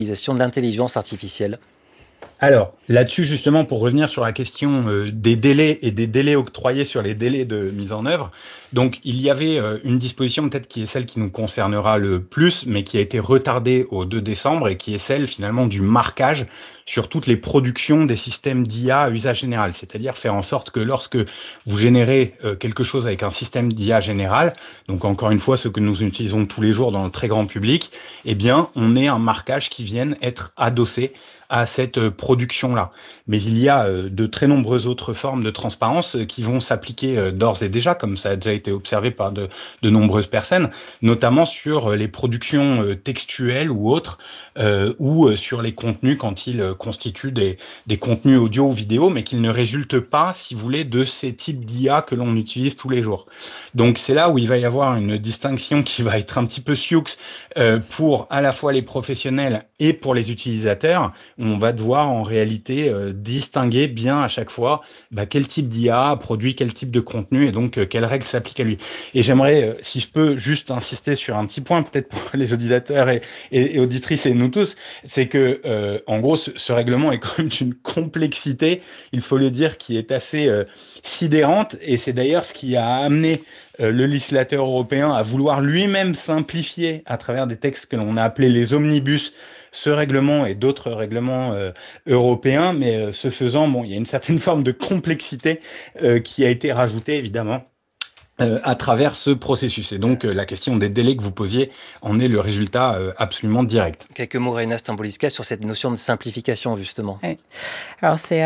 l'utilisation de l'intelligence artificielle? Alors, là-dessus, justement, pour revenir sur la question des délais et des délais octroyés sur les délais de mise en œuvre, donc il y avait une disposition peut-être qui est celle qui nous concernera le plus, mais qui a été retardée au 2 décembre et qui est celle finalement du marquage sur toutes les productions des systèmes d'IA à usage général, c'est-à-dire faire en sorte que lorsque vous générez quelque chose avec un système d'IA général, donc encore une fois ce que nous utilisons tous les jours dans le très grand public, eh bien on ait un marquage qui vienne être adossé à cette production-là. Mais il y a de très nombreuses autres formes de transparence qui vont s'appliquer d'ores et déjà, comme ça a déjà été observé par de nombreuses personnes, notamment sur les productions textuelles ou autres, ou sur les contenus quand ils constituent des contenus audio ou vidéo, mais qu'ils ne résultent pas, si vous voulez, de ces types d'IA que l'on utilise tous les jours. Donc c'est là où il va y avoir une distinction qui va être un petit peu sioux pour à la fois les professionnels et pour les utilisateurs. On va devoir en réalité distinguer bien à chaque fois quel type d'IA produit quel type de contenu et donc quelles règles s'appliquent à lui. Et j'aimerais, si je peux, juste insister sur un petit point, peut-être pour les auditeurs et auditrices et nous tous, c'est que en gros, ce règlement est quand même d'une complexité, il faut le dire, qui est assez sidérante, et c'est d'ailleurs ce qui a amené le législateur européen à vouloir lui-même simplifier à travers des textes que l'on a appelés les omnibus, ce règlement et d'autres règlements européens, mais ce faisant, bon, il y a une certaine forme de complexité qui a été rajoutée, évidemment, à travers ce processus. Et donc, la question des délais que vous posiez en est le résultat absolument direct. Quelques mots, Reina Stamboliska, sur cette notion de simplification, justement. Oui. Alors, c'est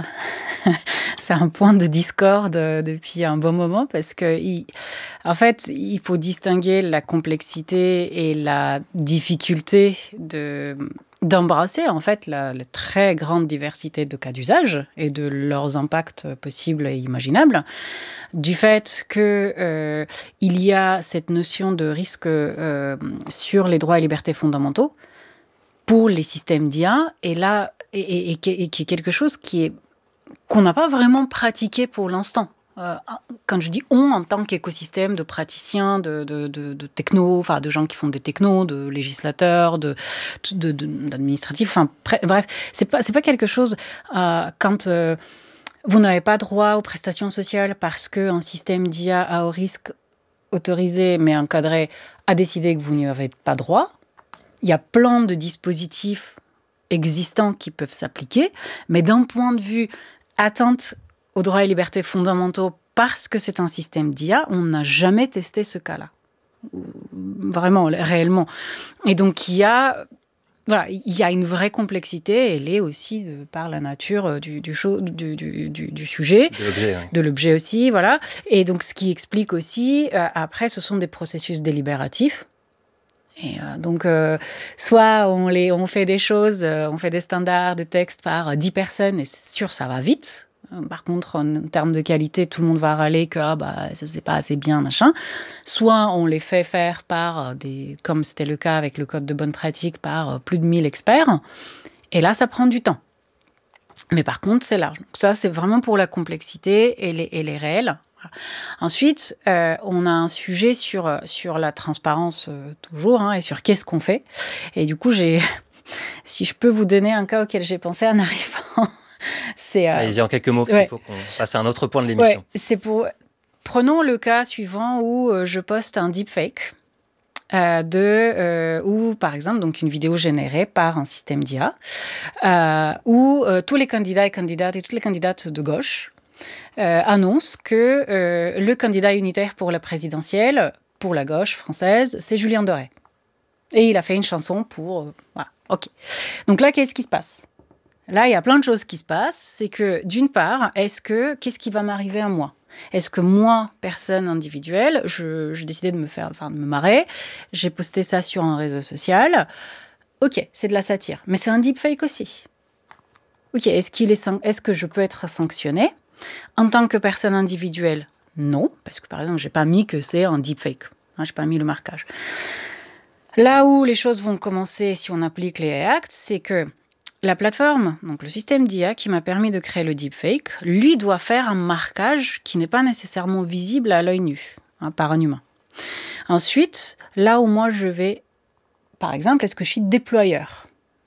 c'est un point de discorde depuis un bon moment parce que, en fait, il faut distinguer la complexité et la difficulté d'embrasser en fait la très grande diversité de cas d'usage et de leurs impacts possibles et imaginables, du fait que il y a cette notion de risque sur les droits et libertés fondamentaux pour les systèmes d'IA, et là et qui est quelque chose qu'on n'a pas vraiment pratiqué pour l'instant. Quand je dis on, en tant qu'écosystème de praticiens, de techno, enfin de gens qui font des technos, de législateurs, d'administratifs, enfin bref, c'est pas quelque chose quand vous n'avez pas droit aux prestations sociales parce qu'un système d'IA à haut risque autorisé mais encadré a décidé que vous n'y avez pas droit. Il y a plein de dispositifs existants qui peuvent s'appliquer, mais d'un point de vue atteinte aux droits et libertés fondamentaux parce que c'est un système d'IA, on n'a jamais testé ce cas-là. Vraiment, réellement. Et donc, il y a une vraie complexité, elle est aussi par la nature du sujet, de l'objet aussi, voilà. Et donc, ce qui explique aussi, après, ce sont des processus délibératifs. Et donc, soit on fait des choses, on fait des standards, des textes par 10 personnes, et c'est sûr, ça va vite. Par contre, en termes de qualité, tout le monde va râler que ça c'est pas assez bien, machin. Soit on les fait faire par comme c'était le cas avec le code de bonne pratique, par plus de 1000 experts. Et là, ça prend du temps. Mais par contre, c'est large. Donc ça, c'est vraiment pour la complexité et les réels. Ensuite, on a un sujet sur la transparence toujours, et sur qu'est-ce qu'on fait. Et du coup, si je peux vous donner un cas auquel j'ai pensé en arrivant, c'est... Allez-y en quelques mots, parce qu'il faut qu'on passe à un autre point de l'émission. Ouais, prenons le cas suivant où je poste un deepfake ou par exemple donc une vidéo générée par un système d'IA où tous les candidats et candidates et toutes les candidates de gauche annonce que le candidat unitaire pour la présidentielle, pour la gauche française, c'est Julien Doré. Et il a fait une chanson pour... voilà, ok. Donc là, qu'est-ce qui se passe ? Là, il y a plein de choses qui se passent. C'est que, d'une part, qu'est-ce qui va m'arriver à moi ? Est-ce que moi, personne individuelle, j'ai décidé de me marrer, j'ai posté ça sur un réseau social. Ok, c'est de la satire, mais c'est un deepfake aussi. Ok, est-ce que je peux être sanctionnée ? En tant que personne individuelle, non, parce que par exemple, j'ai pas mis que c'est un deepfake, j'ai pas mis le marquage. Là où les choses vont commencer, si on applique les AI Act, c'est que la plateforme, donc le système d'IA qui m'a permis de créer le deepfake, lui doit faire un marquage qui n'est pas nécessairement visible à l'œil nu, par un humain. Ensuite, là où moi je vais, par exemple, est-ce que je suis déployeur ?